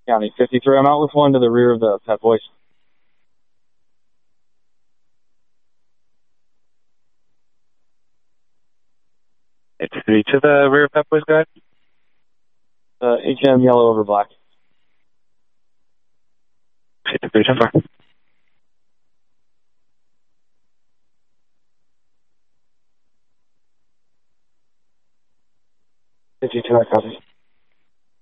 County 53. I'm out with one to the rear of the Pep Boys. It's 3 to the rear of Pep Boys, go ahead. HM yellow over black. 53, 10-4. I copy.